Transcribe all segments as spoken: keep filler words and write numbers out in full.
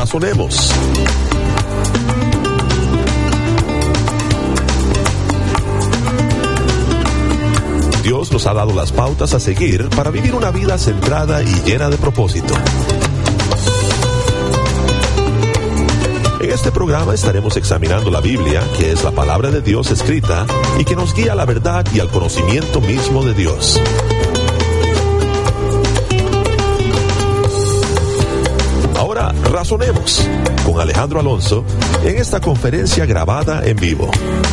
Razonemos. Dios nos ha dado las pautas a seguir para vivir una vida centrada y llena de propósito. En este programa estaremos examinando la Biblia, que es la palabra de Dios escrita y que nos guía a la verdad y al conocimiento mismo de Dios. Ahora razonemos con Alejandro Alonso en esta conferencia grabada en vivo.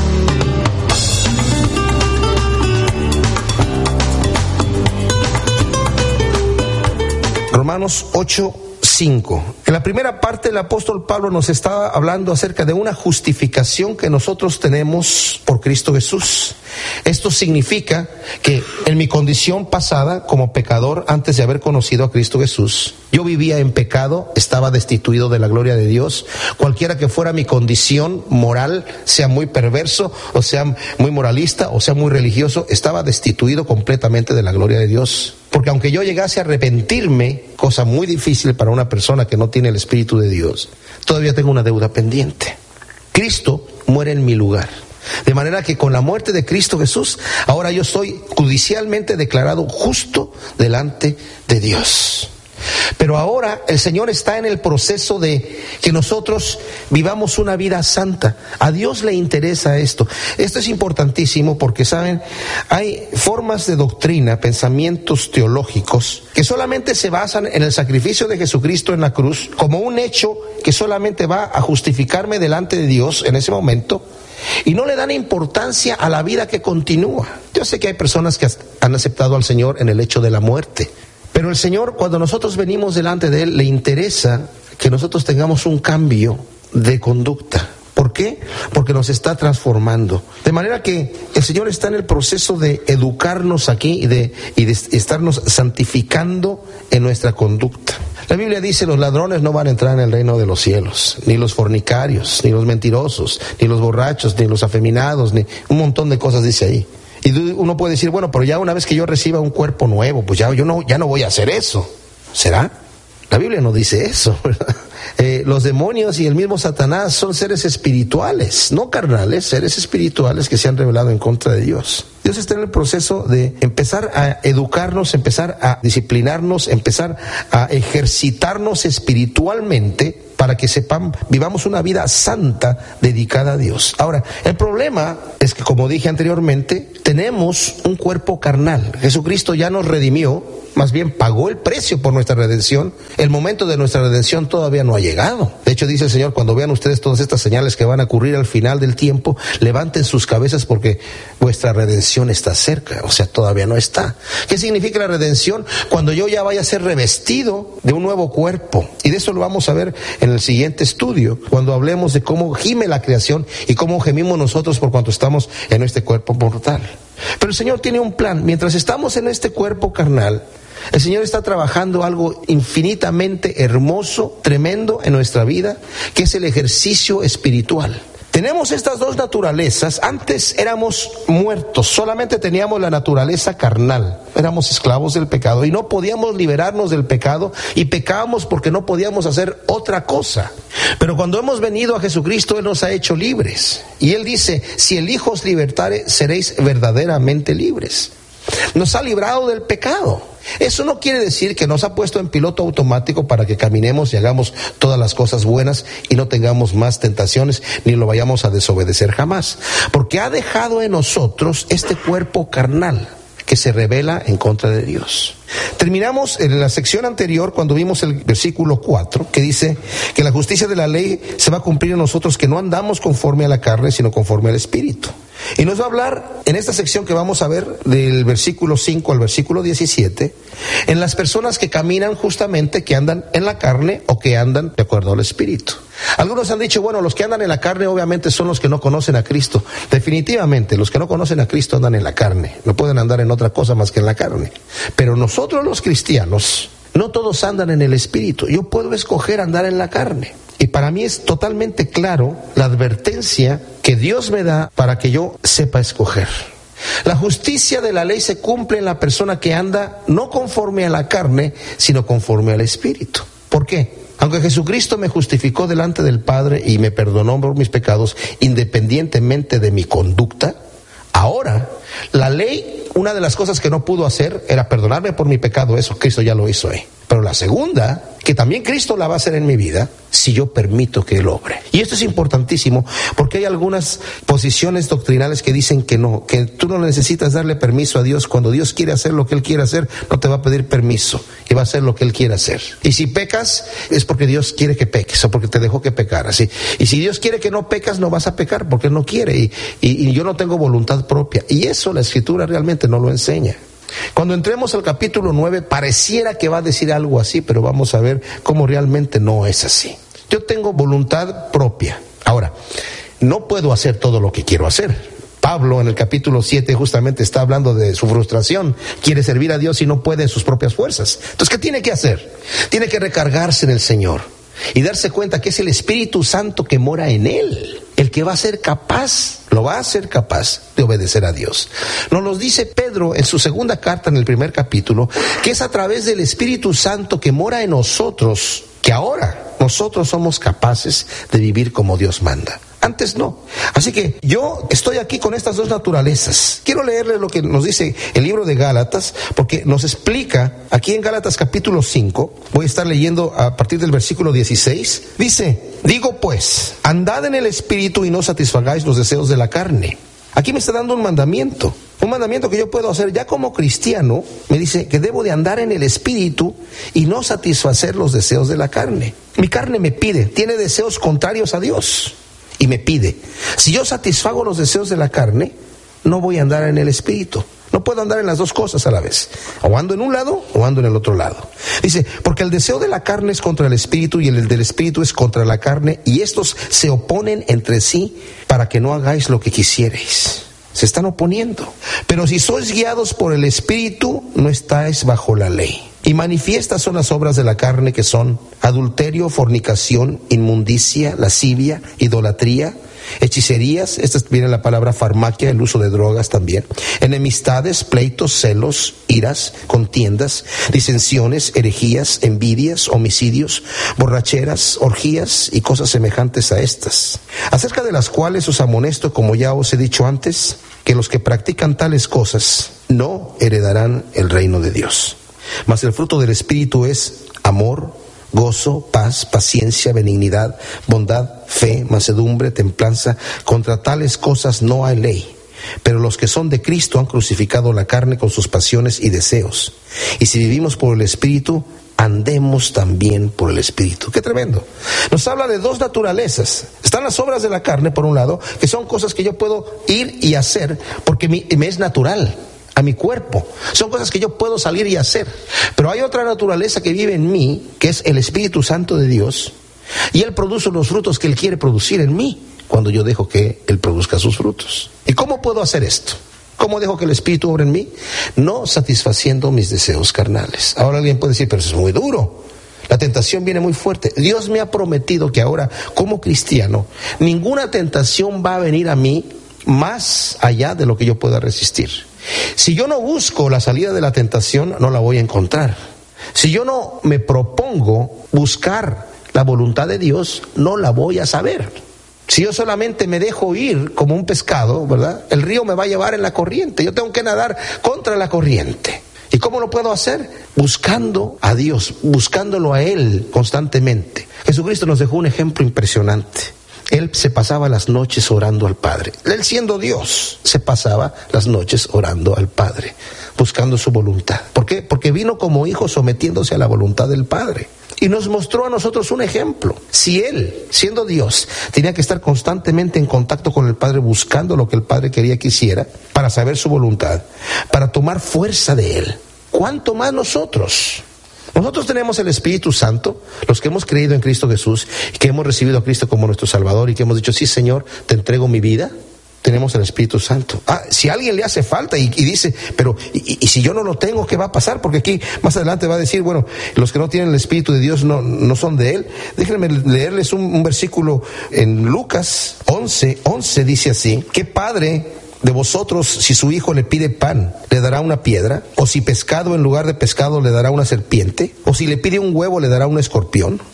Romanos ocho, cinco. En la primera parte el apóstol Pablo nos está hablando acerca de una justificación que nosotros tenemos por Cristo Jesús. Esto significa que en mi condición pasada como pecador, antes de haber conocido a Cristo Jesús, yo vivía en pecado, estaba destituido de la gloria de Dios. Cualquiera que fuera mi condición moral, sea muy perverso, o sea muy moralista, o sea muy religioso, estaba destituido completamente de la gloria de Dios. Porque aunque yo llegase a arrepentirme, cosa muy difícil para una persona que no tiene el Espíritu de Dios, todavía tengo una deuda pendiente. Cristo muere en mi lugar. De manera que con la muerte de Cristo Jesús, ahora yo soy judicialmente declarado justo delante de Dios. Pero ahora el Señor está en el proceso de que nosotros vivamos una vida santa. A Dios le interesa esto. Esto es importantísimo porque, ¿saben? Hay formas de doctrina, pensamientos teológicos que solamente se basan en el sacrificio de Jesucristo en la cruz como un hecho que solamente va a justificarme delante de Dios en ese momento. Y no le dan importancia a la vida que continúa. Yo sé que hay personas que han aceptado al Señor en el hecho de la muerte. Pero el Señor, cuando nosotros venimos delante de Él, le interesa que nosotros tengamos un cambio de conducta. ¿Por qué? Porque nos está transformando. De manera que el Señor está en el proceso de educarnos aquí y de, y de estarnos santificando en nuestra conducta. La Biblia dice: los ladrones no van a entrar en el reino de los cielos, ni los fornicarios, ni los mentirosos, ni los borrachos, ni los afeminados, ni un montón de cosas dice ahí. Y uno puede decir, bueno, pero ya una vez que yo reciba un cuerpo nuevo, pues ya yo no, ya no voy a hacer eso. ¿Será? La Biblia no dice eso, ¿verdad? Eh, los demonios y el mismo Satanás son seres espirituales, no carnales, seres espirituales que se han rebelado en contra de Dios. Dios está en el proceso de empezar a educarnos, empezar a disciplinarnos, empezar a ejercitarnos espiritualmente para que sepan, vivamos una vida santa dedicada a Dios. Ahora, el problema es que, como dije anteriormente, tenemos un cuerpo carnal. Jesucristo ya nos redimió, más bien pagó el precio por nuestra redención. El momento de nuestra redención todavía no ha llegado. De hecho, dice el Señor, cuando vean ustedes todas estas señales que van a ocurrir al final del tiempo, levanten sus cabezas porque vuestra redención está cerca. O sea, todavía no está. ¿Qué significa la redención? Cuando yo ya vaya a ser revestido de un nuevo cuerpo. Y de eso lo vamos a ver en el siguiente estudio, cuando hablemos de cómo gime la creación y cómo gemimos nosotros por cuanto estamos en este cuerpo mortal. Pero el Señor tiene un plan. Mientras estamos en este cuerpo carnal, el Señor está trabajando algo infinitamente hermoso, tremendo en nuestra vida, que es el ejercicio espiritual. Tenemos estas dos naturalezas. Antes éramos muertos, solamente teníamos la naturaleza carnal. Éramos esclavos del pecado y no podíamos liberarnos del pecado y pecábamos porque no podíamos hacer otra cosa. Pero cuando hemos venido a Jesucristo, Él nos ha hecho libres. Y Él dice, si el Hijo os libertare, seréis verdaderamente libres. Nos ha librado del pecado. Eso no quiere decir que nos ha puesto en piloto automático para que caminemos y hagamos todas las cosas buenas y no tengamos más tentaciones ni lo vayamos a desobedecer jamás. Porque ha dejado en nosotros este cuerpo carnal que se rebela en contra de Dios. Terminamos en la sección anterior cuando vimos el versículo cuatro, que dice que la justicia de la ley se va a cumplir en nosotros, que no andamos conforme a la carne, sino conforme al Espíritu. Y nos va a hablar en esta sección que vamos a ver del versículo cinco al versículo diecisiete, en las personas que caminan justamente, que andan en la carne o que andan de acuerdo al Espíritu. Algunos han dicho, bueno, los que andan en la carne obviamente son los que no conocen a Cristo. Definitivamente, los que no conocen a Cristo andan en la carne. No pueden andar en otra cosa más que en la carne. Pero nosotros los cristianos, no todos andan en el Espíritu. Yo puedo escoger andar en la carne. Y para mí es totalmente claro la advertencia que Dios me da para que yo sepa escoger. La justicia de la ley se cumple en la persona que anda no conforme a la carne, sino conforme al Espíritu. ¿Por qué? Aunque Jesucristo me justificó delante del Padre y me perdonó por mis pecados, independientemente de mi conducta, ahora la ley, una de las cosas que no pudo hacer era perdonarme por mi pecado. Eso Cristo ya lo hizo ahí. Pero la segunda, que también Cristo la va a hacer en mi vida, si yo permito que Él obre. Y esto es importantísimo, porque hay algunas posiciones doctrinales que dicen que no, que tú no necesitas darle permiso a Dios. Cuando Dios quiere hacer lo que Él quiere hacer, no te va a pedir permiso, y va a hacer lo que Él quiere hacer. Y si pecas, es porque Dios quiere que peques, o porque te dejó que pecaras. ¿Sí? Y si Dios quiere que no pecas, no vas a pecar, porque Él no quiere, y, y, y yo no tengo voluntad propia. Y eso la Escritura realmente no lo enseña. Cuando entremos al capítulo nueve, pareciera que va a decir algo así, pero vamos a ver cómo realmente no es así. Yo tengo voluntad propia. Ahora, no puedo hacer todo lo que quiero hacer. Pablo en el capítulo siete justamente está hablando de su frustración. Quiere servir a Dios y no puede en sus propias fuerzas. Entonces, ¿qué tiene que hacer? Tiene que recargarse en el Señor y darse cuenta que es el Espíritu Santo que mora en él el que va a ser capaz, lo va a ser capaz de obedecer a Dios. Nos lo dice Pedro en su segunda carta, en el primer capítulo, que es a través del Espíritu Santo que mora en nosotros, que ahora nosotros somos capaces de vivir como Dios manda. Antes no. Así que yo estoy aquí con estas dos naturalezas. Quiero leerles lo que nos dice el libro de Gálatas, porque nos explica aquí en Gálatas capítulo cinco, voy a estar leyendo a partir del versículo dieciséis, dice: digo pues, andad en el Espíritu y no satisfagáis los deseos de la carne. Aquí me está dando un mandamiento, un mandamiento que yo puedo hacer ya como cristiano. Me dice que debo de andar en el Espíritu y no satisfacer los deseos de la carne. Mi carne me pide, tiene deseos contrarios a Dios y me pide. Si yo satisfago los deseos de la carne, no voy a andar en el Espíritu. No puedo andar en las dos cosas a la vez. O ando en un lado o ando en el otro lado. Dice, porque el deseo de la carne es contra el Espíritu y el del Espíritu es contra la carne, y estos se oponen entre sí para que no hagáis lo que quisierais. Se están oponiendo. Pero si sois guiados por el Espíritu, no estáis bajo la ley. Y manifiestas son las obras de la carne, que son adulterio, fornicación, inmundicia, lascivia, idolatría, hechicerías, esta viene la palabra farmacia, el uso de drogas también, enemistades, pleitos, celos, iras, contiendas, disensiones, herejías, envidias, homicidios, borracheras, orgías y cosas semejantes a estas, acerca de las cuales os amonesto, como ya os he dicho antes, que los que practican tales cosas no heredarán el reino de Dios. Mas el fruto del Espíritu es amor, gozo, paz, paciencia, benignidad, bondad, fe, mansedumbre, templanza. Contra tales cosas no hay ley. Pero los que son de Cristo han crucificado la carne con sus pasiones y deseos. Y si vivimos por el Espíritu, andemos también por el Espíritu. ¡Qué tremendo! Nos habla de dos naturalezas. Están las obras de la carne, por un lado, que son cosas que yo puedo ir y hacer porque me, me es natural a mi cuerpo. Son cosas que yo puedo salir y hacer. Pero hay otra naturaleza que vive en mí, que es el Espíritu Santo de Dios, y Él produce los frutos que Él quiere producir en mí, cuando yo dejo que Él produzca sus frutos. ¿Y cómo puedo hacer esto? ¿Cómo dejo que el Espíritu obre en mí? No satisfaciendo mis deseos carnales. Ahora alguien puede decir, pero eso es muy duro. La tentación viene muy fuerte. Dios me ha prometido que ahora, como cristiano, ninguna tentación va a venir a mí más allá de lo que yo pueda resistir. Si yo no busco la salida de la tentación, no la voy a encontrar. Si yo no me propongo buscar la voluntad de Dios, no la voy a saber. Si yo solamente me dejo ir como un pescado, ¿verdad? El río me va a llevar en la corriente. Yo tengo que nadar contra la corriente. ¿Y cómo lo puedo hacer? Buscando a Dios, buscándolo a Él constantemente. Jesucristo nos dejó un ejemplo impresionante. Él se pasaba las noches orando al Padre. Él, siendo Dios, se pasaba las noches orando al Padre, buscando su voluntad. ¿Por qué? Porque vino como hijo sometiéndose a la voluntad del Padre. Y nos mostró a nosotros un ejemplo. Si Él, siendo Dios, tenía que estar constantemente en contacto con el Padre, buscando lo que el Padre quería que hiciera, para saber su voluntad, para tomar fuerza de Él, ¿cuánto más nosotros? Nosotros tenemos el Espíritu Santo, los que hemos creído en Cristo Jesús, y que hemos recibido a Cristo como nuestro Salvador, y que hemos dicho, sí, Señor, te entrego mi vida. Tenemos el Espíritu Santo. Ah, si a alguien le hace falta y, y dice, pero y, y si yo no lo tengo, ¿qué va a pasar? Porque aquí más adelante va a decir, bueno, los que no tienen el Espíritu de Dios no, no son de Él. Déjenme leerles un, un versículo en Lucas once, once dice así: ¿qué padre de vosotros, si su hijo le pide pan, le dará una piedra? ¿O si pescado en lugar de pescado le dará una serpiente? ¿O si le pide un huevo, le dará un escorpión?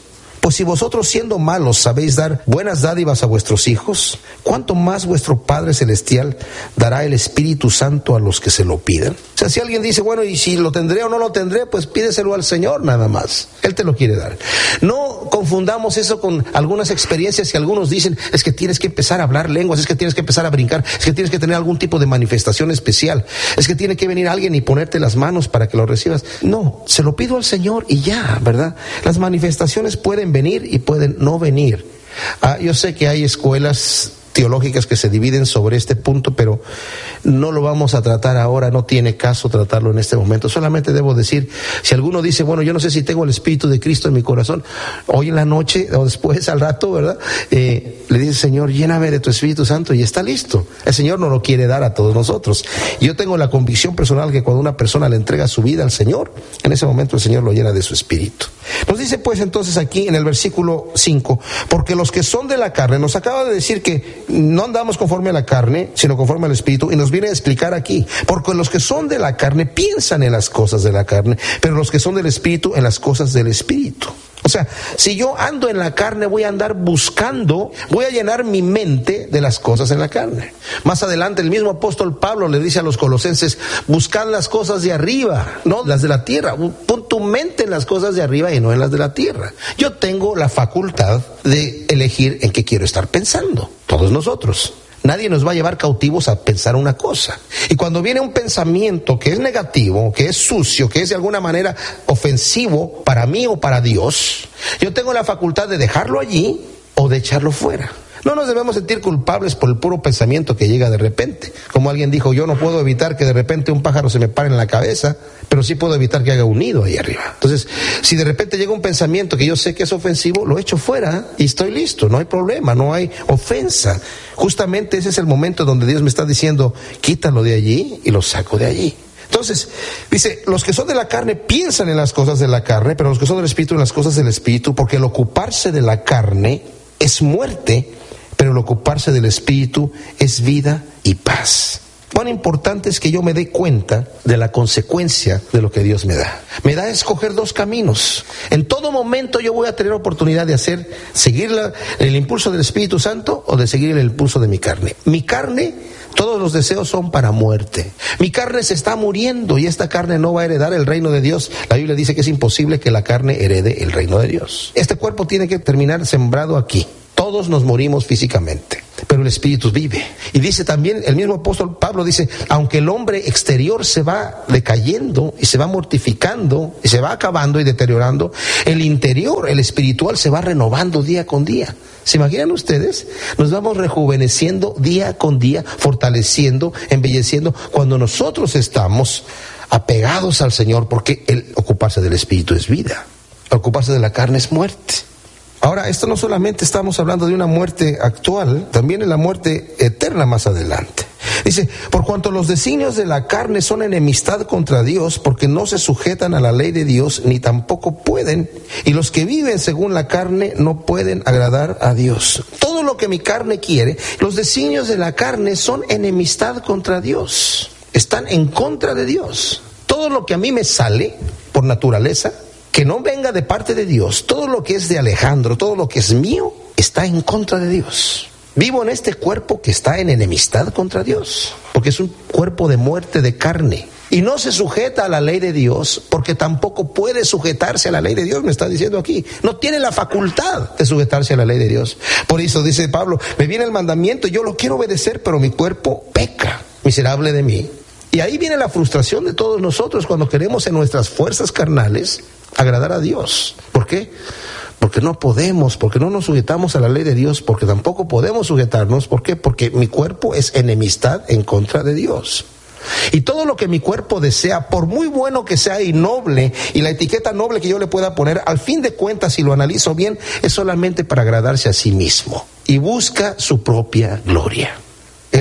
Pues si vosotros siendo malos sabéis dar buenas dádivas a vuestros hijos, ¿cuánto más vuestro Padre Celestial dará el Espíritu Santo a los que se lo pidan? O sea, si alguien dice, bueno, y si lo tendré o no lo tendré, pues pídeselo al Señor nada más. Él te lo quiere dar. No confundamos eso con algunas experiencias que algunos dicen, es que tienes que empezar a hablar lenguas, es que tienes que empezar a brincar, es que tienes que tener algún tipo de manifestación especial, es que tiene que venir alguien y ponerte las manos para que lo recibas. No, se lo pido al Señor y ya, ¿verdad? Las manifestaciones pueden venir y pueden no venir. Ah, yo sé que hay escuelas teológicas que se dividen sobre este punto, pero no lo vamos a tratar ahora, no tiene caso tratarlo en este momento. Solamente debo decir, si alguno dice, bueno, yo no sé si tengo el Espíritu de Cristo en mi corazón, hoy en la noche o después al rato, ¿verdad? Eh, le dice, Señor, lléname de tu Espíritu Santo, y está listo. El Señor no lo quiere dar a todos nosotros. Yo tengo la convicción personal que cuando una persona le entrega su vida al Señor, en ese momento el Señor lo llena de su Espíritu. Nos dice pues entonces aquí en el versículo cinco, porque los que son de la carne, nos acaba de decir que no andamos conforme a la carne, sino conforme al Espíritu, y nos viene a explicar aquí, porque los que son de la carne piensan en las cosas de la carne, pero los que son del Espíritu en las cosas del Espíritu. O sea, si yo ando en la carne, voy a andar buscando, voy a llenar mi mente de las cosas en la carne. Más adelante el mismo apóstol Pablo le dice a los colosenses, buscad las cosas de arriba, no las de la tierra. Pon tu mente en las cosas de arriba y no en las de la tierra. Yo tengo la facultad de elegir en qué quiero estar pensando, todos nosotros. Nadie nos va a llevar cautivos a pensar una cosa. Y cuando viene un pensamiento que es negativo, que es sucio, que es de alguna manera ofensivo para mí o para Dios, yo tengo la facultad de dejarlo allí o de echarlo fuera. No nos debemos sentir culpables por el puro pensamiento que llega de repente. Como alguien dijo, yo no puedo evitar que de repente un pájaro se me pare en la cabeza, pero sí puedo evitar que haga un nido ahí arriba. Entonces, si de repente llega un pensamiento que yo sé que es ofensivo, lo echo fuera y estoy listo, no hay problema, no hay ofensa. Justamente ese es el momento donde Dios me está diciendo, quítalo de allí y lo saco de allí. Entonces, dice, los que son de la carne piensan en las cosas de la carne, pero los que son del Espíritu en las cosas del Espíritu, porque el ocuparse de la carne es muerte, pero el ocuparse del Espíritu es vida y paz. Cuán importante es que yo me dé cuenta de la consecuencia de lo que Dios me da. Me da a escoger dos caminos. En todo momento yo voy a tener oportunidad de hacer, seguir la, el impulso del Espíritu Santo o de seguir el impulso de mi carne. Mi carne, todos los deseos son para muerte. Mi carne se está muriendo y esta carne no va a heredar el reino de Dios. La Biblia dice que es imposible que la carne herede el reino de Dios. Este cuerpo tiene que terminar sembrado aquí. Todos nos morimos físicamente, pero el Espíritu vive. Y dice también, el mismo apóstol Pablo dice, aunque el hombre exterior se va decayendo y se va mortificando y se va acabando y deteriorando, el interior, el espiritual, se va renovando día con día. ¿Se imaginan ustedes? Nos vamos rejuveneciendo día con día, fortaleciendo, embelleciendo, cuando nosotros estamos apegados al Señor, porque el ocuparse del Espíritu es vida, ocuparse de la carne es muerte. Ahora, esto no solamente estamos hablando de una muerte actual, también es la muerte eterna más adelante. Dice, por cuanto los designios de la carne son enemistad contra Dios, porque no se sujetan a la ley de Dios, ni tampoco pueden, y los que viven según la carne no pueden agradar a Dios. Todo lo que mi carne quiere, los designios de la carne son enemistad contra Dios, están en contra de Dios. Todo lo que a mí me sale por naturaleza, que no venga de parte de Dios, todo lo que es de Alejandro, todo lo que es mío, está en contra de Dios. Vivo en este cuerpo que está en enemistad contra Dios, porque es un cuerpo de muerte de carne. Y no se sujeta a la ley de Dios, porque tampoco puede sujetarse a la ley de Dios, me está diciendo aquí. No tiene la facultad de sujetarse a la ley de Dios. Por eso dice Pablo, me viene el mandamiento, yo lo quiero obedecer, pero mi cuerpo peca, miserable de mí. Y ahí viene la frustración de todos nosotros cuando queremos en nuestras fuerzas carnales agradar a Dios. ¿Por qué? Porque no podemos, porque no nos sujetamos a la ley de Dios, porque tampoco podemos sujetarnos. ¿Por qué? Porque mi cuerpo es enemistad en contra de Dios. Y todo lo que mi cuerpo desea, por muy bueno que sea y noble, y la etiqueta noble que yo le pueda poner, al fin de cuentas, si lo analizo bien, es solamente para agradarse a sí mismo. Y busca su propia gloria. El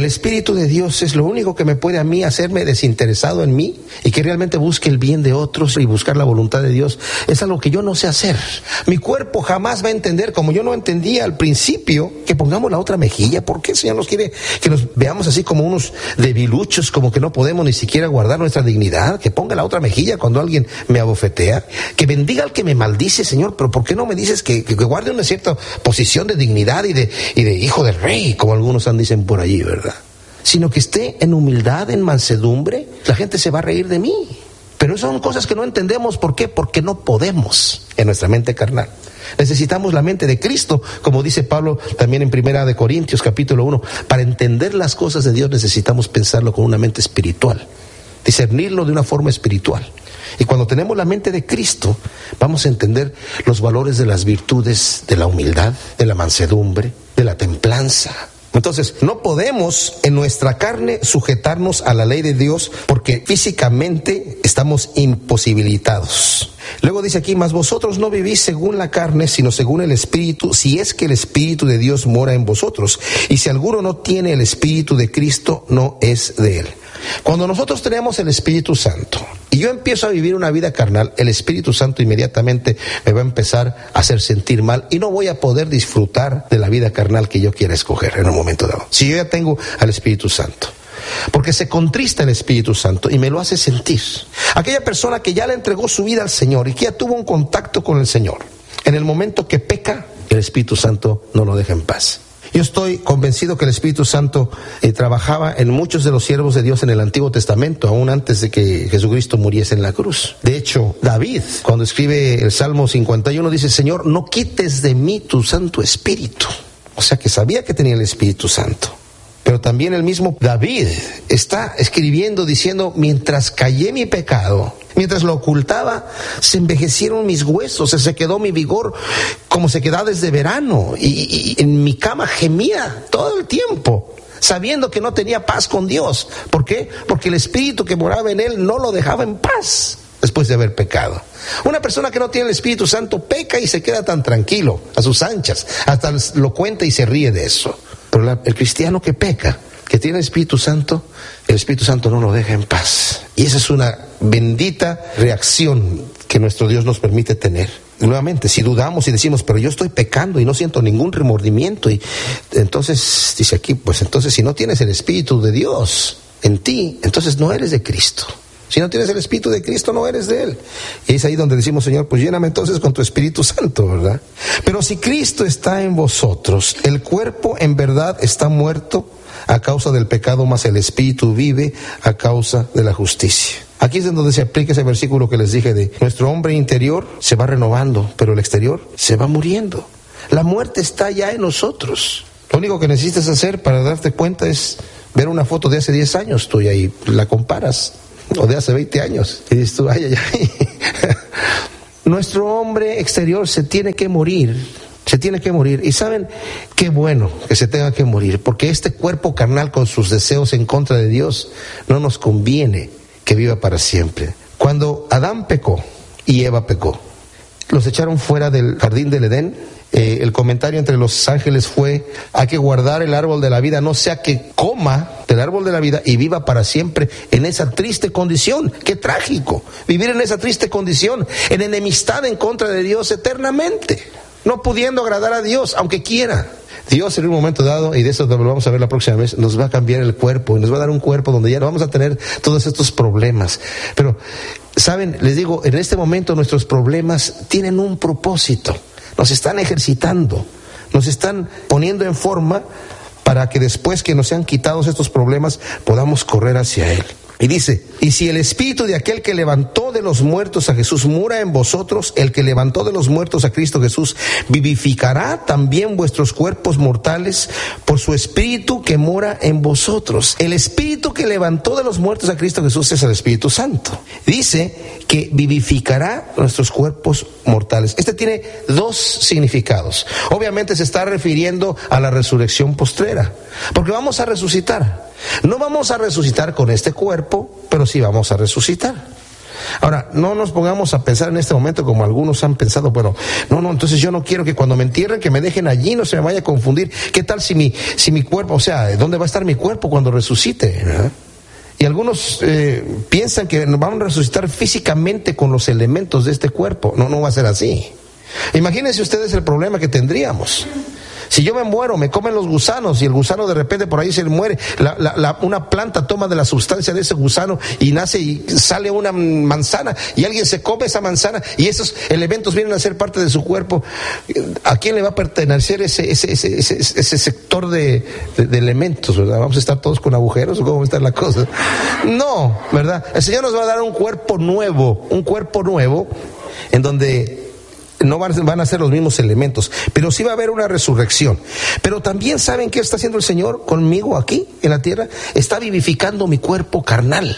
El Espíritu de Dios es lo único que me puede a mí hacerme desinteresado en mí y que realmente busque el bien de otros y buscar la voluntad de Dios. Es algo que yo no sé hacer. Mi cuerpo jamás va a entender, como yo no entendía al principio, que pongamos la otra mejilla. ¿Por qué el Señor nos quiere que nos veamos así como unos debiluchos, como que no podemos ni siquiera guardar nuestra dignidad? Que ponga la otra mejilla cuando alguien me abofetea. Que bendiga al que me maldice, Señor, pero ¿por qué no me dices que, que, que guarde una cierta posición de dignidad y de, y de hijo del rey, como algunos han dicen por allí, ¿verdad? Sino que esté en humildad, en mansedumbre, la gente se va a reír de mí. Pero son cosas que no entendemos. ¿Por qué? Porque no podemos en nuestra mente carnal. Necesitamos la mente de Cristo, como dice Pablo también en Primera de Corintios capítulo uno. Para entender las cosas de Dios necesitamos pensarlo con una mente espiritual, discernirlo de una forma espiritual. Y cuando tenemos la mente de Cristo, vamos a entender los valores de las virtudes, de la humildad, de la mansedumbre, de la templanza. Entonces, no podemos en nuestra carne sujetarnos a la ley de Dios porque físicamente estamos imposibilitados. Luego dice aquí, mas vosotros no vivís según la carne, sino según el Espíritu, si es que el Espíritu de Dios mora en vosotros. Y si alguno no tiene el Espíritu de Cristo, no es de él. Cuando nosotros tenemos el Espíritu Santo y yo empiezo a vivir una vida carnal, el Espíritu Santo inmediatamente me va a empezar a hacer sentir mal y no voy a poder disfrutar de la vida carnal que yo quiera escoger en un momento dado. Si yo ya tengo al Espíritu Santo, porque se contrista el Espíritu Santo y me lo hace sentir. Aquella persona que ya le entregó su vida al Señor y que ya tuvo un contacto con el Señor, en el momento que peca, el Espíritu Santo no lo deja en paz. Yo estoy convencido que el Espíritu Santo eh, trabajaba en muchos de los siervos de Dios en el Antiguo Testamento, aún antes de que Jesucristo muriese en la cruz. De hecho, David, cuando escribe el Salmo cincuenta y uno, dice, Señor, no quites de mí tu Santo Espíritu. O sea que sabía que tenía el Espíritu Santo. Pero también el mismo David está escribiendo diciendo, mientras callé mi pecado, mientras lo ocultaba, se envejecieron mis huesos, se quedó mi vigor como se queda desde verano. Y, y, y en mi cama gemía todo el tiempo, sabiendo que no tenía paz con Dios. ¿Por qué? Porque el Espíritu que moraba en él no lo dejaba en paz después de haber pecado. Una persona que no tiene el Espíritu Santo peca y se queda tan tranquilo, a sus anchas, hasta lo cuenta y se ríe de eso. Pero la, el cristiano que peca, que tiene el Espíritu Santo, el Espíritu Santo no lo deja en paz. Y esa es una bendita reacción que nuestro Dios nos permite tener. Y nuevamente, si dudamos y decimos, pero yo estoy pecando y no siento ningún remordimiento, y entonces, dice aquí, pues entonces si no tienes el Espíritu de Dios en ti, entonces no eres de Cristo. Si no tienes el Espíritu de Cristo, no eres de Él. Y es ahí donde decimos, Señor, pues lléname entonces con tu Espíritu Santo, ¿verdad? Pero si Cristo está en vosotros, el cuerpo en verdad está muerto a causa del pecado, mas el Espíritu vive a causa de la justicia. Aquí es donde se aplica ese versículo que les dije de nuestro hombre interior se va renovando, pero el exterior se va muriendo. La muerte está ya en nosotros. Lo único que necesitas hacer para darte cuenta es ver una foto de hace diez años tuya y la comparas. O de hace veinte años. Y dices tú, ay, ay, ay. Nuestro hombre exterior se tiene que morir. Se tiene que morir. Y saben, qué bueno que se tenga que morir. Porque este cuerpo carnal con sus deseos en contra de Dios no nos conviene que viva para siempre. Cuando Adán pecó y Eva pecó, los echaron fuera del jardín del Edén. Eh, el comentario entre los ángeles fue, hay que guardar el árbol de la vida, no sea que coma del árbol de la vida y viva para siempre en esa triste condición. Qué trágico, vivir en esa triste condición, en enemistad en contra de Dios eternamente, no pudiendo agradar a Dios, aunque quiera. Dios en un momento dado, y de eso lo vamos a ver la próxima vez, nos va a cambiar el cuerpo y nos va a dar un cuerpo donde ya no vamos a tener todos estos problemas. Pero, ¿saben? Les digo, en este momento nuestros problemas tienen un propósito. Nos están ejercitando, nos están poniendo en forma para que después que nos sean quitados estos problemas podamos correr hacia Él. Y dice, y si el Espíritu de aquel que levantó de los muertos a Jesús mora en vosotros, el que levantó de los muertos a Cristo Jesús vivificará también vuestros cuerpos mortales por su Espíritu que mora en vosotros. El Espíritu que levantó de los muertos a Cristo Jesús es el Espíritu Santo. Dice que vivificará nuestros cuerpos mortales. Este tiene dos significados. Obviamente se está refiriendo a la resurrección postrera, porque vamos a resucitar. No vamos a resucitar con este cuerpo, pero sí vamos a resucitar. Ahora, no nos pongamos a pensar en este momento como algunos han pensado, bueno, no, no, entonces yo no quiero que cuando me entierren que me dejen allí, no se me vaya a confundir. ¿Qué tal si mi, si mi cuerpo, o sea, ¿dónde va a estar mi cuerpo cuando resucite? ¿Verdad? Y algunos eh, piensan que nos vamos a resucitar físicamente con los elementos de este cuerpo. No, no va a ser así. Imagínense ustedes el problema que tendríamos. Si yo me muero, me comen los gusanos y el gusano de repente por ahí se muere, la, la, la, una planta toma de la sustancia de ese gusano y nace y sale una manzana y alguien se come esa manzana y esos elementos vienen a ser parte de su cuerpo. ¿A quién le va a pertenecer ese, ese, ese, ese, ese sector de, de, de elementos, verdad? ¿Vamos a estar todos con agujeros o cómo va a estar la cosa? No, ¿verdad? El Señor nos va a dar un cuerpo nuevo, un cuerpo nuevo en donde no van a ser los mismos elementos, pero sí va a haber una resurrección. Pero también saben qué está haciendo el Señor conmigo aquí en la tierra. Está vivificando mi cuerpo carnal,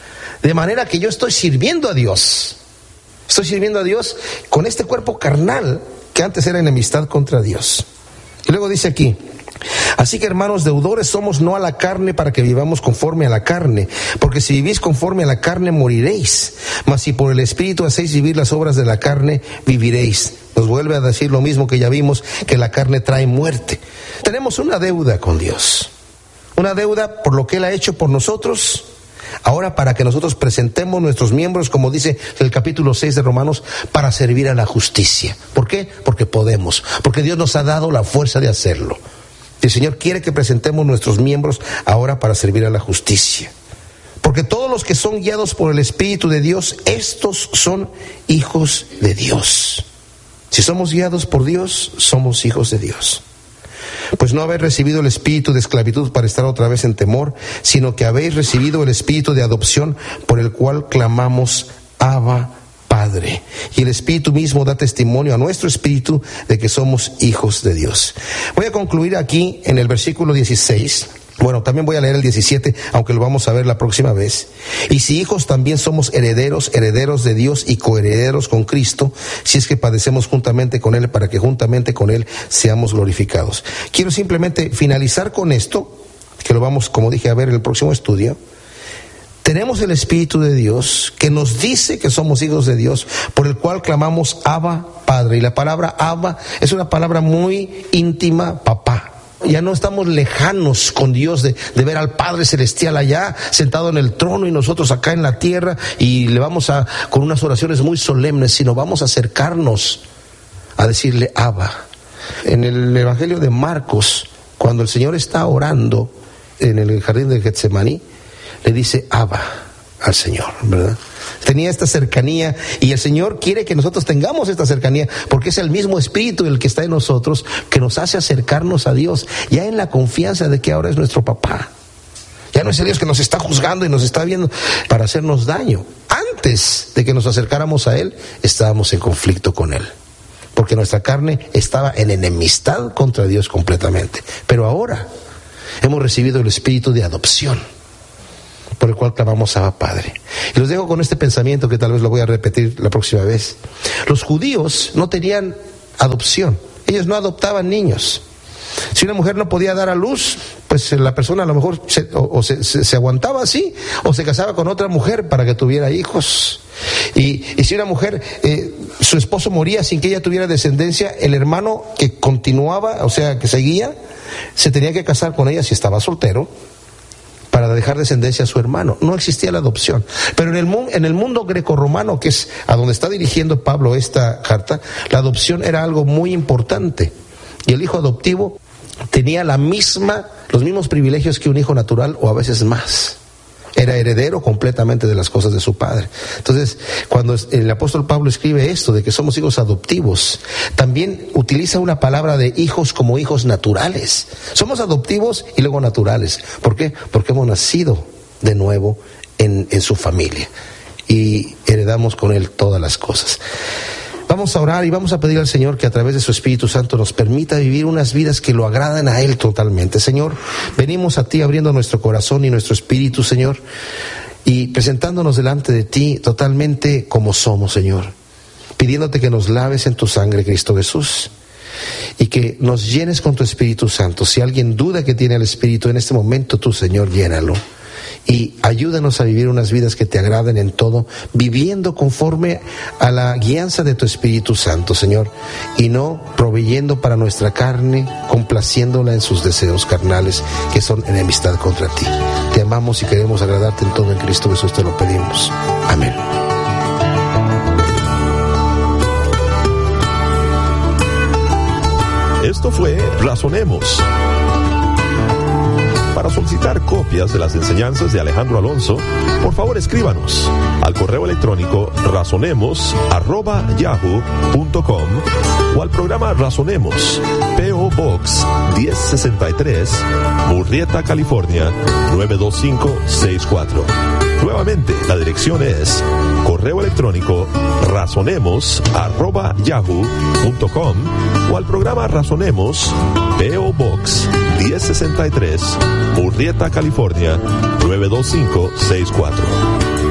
de manera que yo estoy sirviendo a Dios. Estoy sirviendo a Dios con este cuerpo carnal que antes era enemistad contra Dios. Y luego dice aquí: así que, hermanos, deudores somos no a la carne para que vivamos conforme a la carne, porque si vivís conforme a la carne moriréis, mas si por el Espíritu hacéis vivir las obras de la carne, viviréis. Nos vuelve a decir lo mismo que ya vimos, que la carne trae muerte. Tenemos una deuda con Dios, una deuda por lo que Él ha hecho por nosotros. Ahora, para que nosotros presentemos nuestros miembros, como dice el capítulo seis de Romanos, para servir a la justicia. ¿Por qué? Porque podemos, porque Dios nos ha dado la fuerza de hacerlo. El Señor quiere que presentemos nuestros miembros ahora para servir a la justicia. Porque todos los que son guiados por el Espíritu de Dios, estos son hijos de Dios. Si somos guiados por Dios, somos hijos de Dios. Pues no habéis recibido el espíritu de esclavitud para estar otra vez en temor, sino que habéis recibido el espíritu de adopción, por el cual clamamos: Abba, Padre. Y el Espíritu mismo da testimonio a nuestro espíritu de que somos hijos de Dios. Voy a concluir aquí en el versículo dieciséis. Bueno, también voy a leer el diecisiete, aunque lo vamos a ver la próxima vez. Y si hijos, también somos herederos, herederos de Dios y coherederos con Cristo, si es que padecemos juntamente con Él, para que juntamente con Él seamos glorificados. Quiero simplemente finalizar con esto, que lo vamos, como dije, a ver en el próximo estudio. Tenemos el Espíritu de Dios que nos dice que somos hijos de Dios, por el cual clamamos Abba, Padre. Y la palabra Abba es una palabra muy íntima, papá. Ya no estamos lejanos con Dios de, de ver al Padre Celestial allá, sentado en el trono, y nosotros acá en la tierra, y le vamos a, con unas oraciones muy solemnes, sino vamos a acercarnos a decirle Abba. En el Evangelio de Marcos, cuando el Señor está orando en el jardín de Getsemaní, le dice Abba al Señor, ¿verdad? Tenía esta cercanía, y el Señor quiere que nosotros tengamos esta cercanía, porque es el mismo Espíritu el que está en nosotros, que nos hace acercarnos a Dios, ya en la confianza de que ahora es nuestro papá. Ya no es el Dios que nos está juzgando y nos está viendo para hacernos daño. Antes de que nos acercáramos a Él, estábamos en conflicto con Él, porque nuestra carne estaba en enemistad contra Dios completamente. Pero ahora hemos recibido el Espíritu de adopción, por el cual clamamos Abba, Padre. Y los dejo con este pensamiento que tal vez lo voy a repetir la próxima vez. Los judíos no tenían adopción, ellos no adoptaban niños. Si una mujer no podía dar a luz, pues la persona a lo mejor se, o, o se, se, se aguantaba así, o se casaba con otra mujer para que tuviera hijos. Y, y si una mujer, eh, su esposo moría sin que ella tuviera descendencia, el hermano que continuaba, o sea, que seguía, se tenía que casar con ella si estaba soltero, para dejar descendencia a su hermano. No existía la adopción. Pero en el, en el mundo grecorromano, que es a donde está dirigiendo Pablo esta carta, la adopción era algo muy importante. Y el hijo adoptivo tenía la misma, los mismos privilegios que un hijo natural, o a veces más. Era heredero completamente de las cosas de su padre. Entonces, cuando el apóstol Pablo escribe esto de que somos hijos adoptivos, también utiliza una palabra de hijos como hijos naturales. Somos adoptivos y luego naturales. ¿Por qué? Porque hemos nacido de nuevo en, en su familia y heredamos con Él todas las cosas. Vamos a orar y vamos a pedir al Señor que a través de su Espíritu Santo nos permita vivir unas vidas que lo agradan a Él totalmente. Señor, venimos a Ti abriendo nuestro corazón y nuestro espíritu, Señor, y presentándonos delante de Ti totalmente como somos, Señor, pidiéndote que nos laves en tu sangre, Cristo Jesús, y que nos llenes con tu Espíritu Santo. Si alguien duda que tiene el Espíritu en este momento, tú, Señor, llénalo. y ayúdanos a vivir unas vidas que te agraden en todo, viviendo conforme a la guianza de tu Espíritu Santo, Señor, y no proveyendo para nuestra carne, complaciéndola en sus deseos carnales que son enemistad contra ti. Te amamos y queremos agradarte en todo, en Cristo Jesús te lo pedimos. Amén. Esto fue Razonemos. Para solicitar copias de las enseñanzas de Alejandro Alonso, por favor escríbanos al correo electrónico razonemos arroba yahoo punto com o al programa Razonemos, P O Box diez sesenta y tres, Murrieta, California nueve dos cinco seis cuatro. Nuevamente, la dirección es correo electrónico razonemos arroba yahoo punto com o al programa Razonemos, P O Box diez sesenta y tres, Murrieta, California nueve dos cinco seis cuatro.